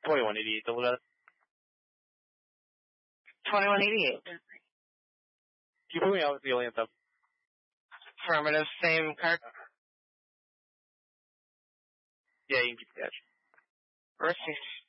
2188 to look at it. 2188. Keep moving out with the alien stuff. Affirmative, same card. Yeah, you can keep the edge. Received.